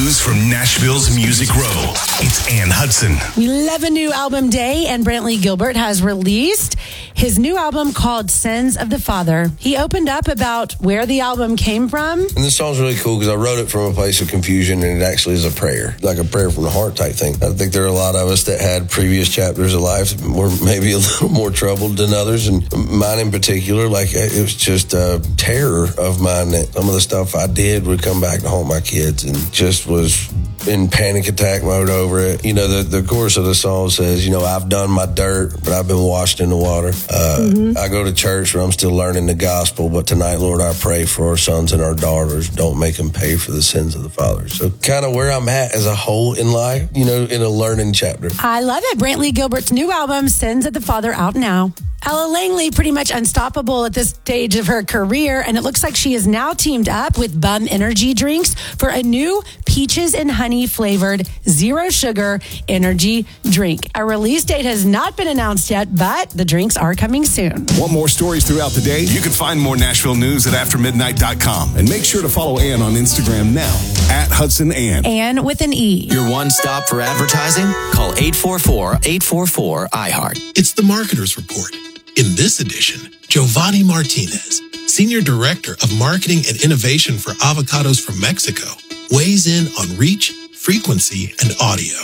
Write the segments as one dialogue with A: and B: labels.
A: news from Nashville's Music Row. It's Ann Hudson.
B: 11 new album day, and Brantley Gilbert has released his new album called Sins of the Father. He opened up about where the album came from.
C: And this song's really cool because I wrote it from a place of confusion, and it actually is a prayer, like a prayer from the heart type thing. I think there are a lot of us that had previous chapters of life that were maybe a little more troubled than others, and mine in particular, like it was just a terror of mine that some of the stuff I did would come back to haunt my kids, and just was in panic attack mode over it. You know, the chorus of the song says, you know, I've done my dirt, but I've been washed in the water. I go to church where I'm still learning the gospel, but tonight, Lord, I pray for our sons and our daughters. Don't make them pay for the sins of the fathers. So kind of where I'm at as a whole in life, you know, in a learning chapter.
B: I love it. Brantley Gilbert's new album, Sins of the Father, out now. Ella Langley, pretty much unstoppable at this stage of her career, and it looks like she is now teamed up with Bum Energy Drinks for a new peaches and honey flavored zero sugar energy drink. A release date has not been announced yet, but the drinks are coming soon.
A: Want more stories throughout the day? You can find more Nashville news at aftermidnight.com. And make sure to follow Ann on Instagram now at Hudson Ann.
B: Ann with an E.
D: Your one stop for advertising? Call 844-844-iHeart.
E: It's the Marketer's Report. In this edition, Giovanni Martinez, Senior Director of Marketing and Innovation for Avocados from Mexico, weighs in on reach, frequency, and audio.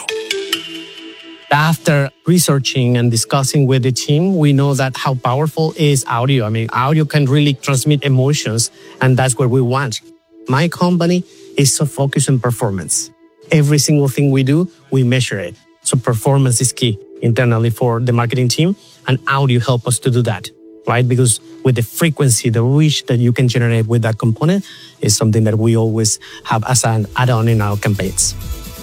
F: After researching and discussing with the team, we know that how powerful is audio. I mean, audio can really transmit emotions, and that's what we want. My company is so focused on performance. Every single thing we do, we measure it. So performance is key internally for the marketing team, and audio help us to do that, right? Because with the frequency, the reach that you can generate with that component is something that we always have as an add-on in our campaigns.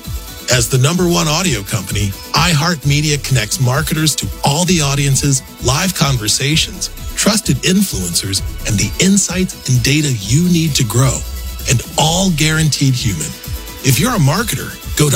E: As the #1 audio company, iHeartMedia connects marketers to all the audiences, live conversations, trusted influencers, and the insights and data you need to grow, and all guaranteed human. If you're a marketer, go to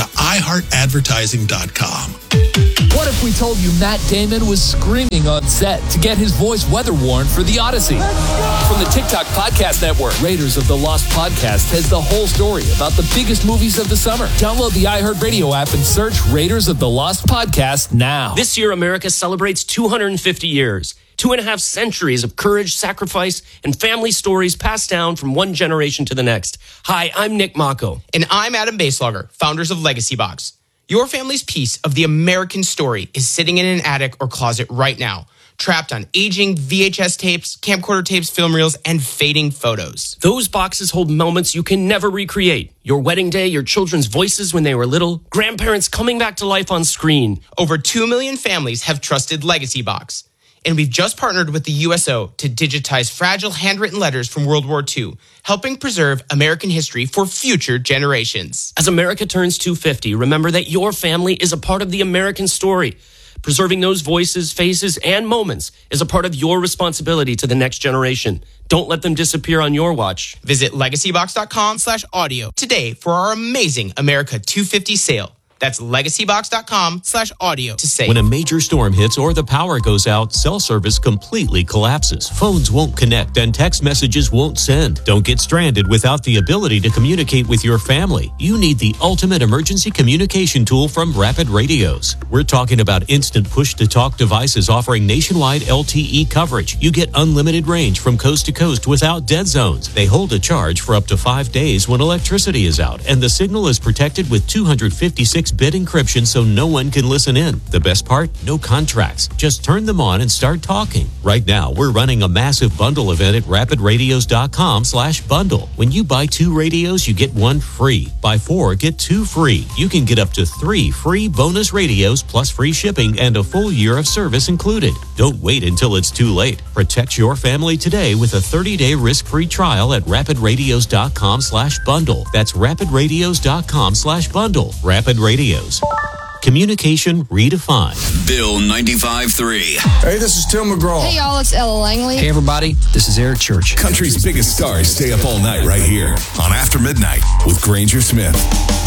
E: iHeartAdvertising.com.
G: What if we told you Matt Damon was screaming on set to get his voice weather warned for The Odyssey? From the TikTok Podcast Network, Raiders of the Lost Podcast has the whole story about the biggest movies of the summer. Download the iHeartRadio app and search Raiders of the Lost Podcast now.
H: This year, America celebrates 250 years. 2.5 centuries of courage, sacrifice, and family stories passed down from one generation to the next. Hi, I'm Nick Mako.
I: And I'm Adam Baselogger, founders of Legacy Box. Your family's piece of the American story is sitting in an attic or closet right now, trapped on aging VHS tapes, camcorder tapes, film reels, and fading photos.
H: Those boxes hold moments you can never recreate. Your wedding day, your children's voices when they were little, grandparents coming back to life on screen.
I: Over 2 million families have trusted Legacy Box. And we've just partnered with the USO to digitize fragile handwritten letters from World War II, helping preserve American history for future generations.
H: As America turns 250, remember that your family is a part of the American story. Preserving those voices, faces, and moments is a part of your responsibility to the next generation. Don't let them disappear on your watch.
I: Visit legacybox.com/audio today for our amazing America 250 sale. That's legacybox.com/audio to save.
J: When a major storm hits or the power goes out, cell service completely collapses. Phones won't connect and text messages won't send. Don't get stranded without the ability to communicate with your family. You need the ultimate emergency communication tool from Rapid Radios. We're talking about instant push-to-talk devices offering nationwide LTE coverage. You get unlimited range from coast to coast without dead zones. They hold a charge for up to 5 days when electricity is out, and the signal is protected with 256-bit encryption so no one can listen in. The best part? No contracts. Just turn them on and start talking. Right now, we're running a massive bundle event at rapidradios.com/bundle. When you buy 2 radios, you get 1 free. Buy 4, get 2 free. You can get up to 3 free bonus radios plus free shipping and a full year of service included. Don't wait until it's too late. Protect your family today with a 30-day risk-free trial at rapidradios.com/bundle. That's rapidradios.com/bundle. Rapid Radios. Communication redefined.
K: Bill 95.3.
L: Hey, this is Tim McGraw.
M: Hey, y'all, it's Ella Langley.
D: Hey, everybody, this is Eric Church.
A: Country's biggest stars stay up all night right here on After Midnight with Granger Smith.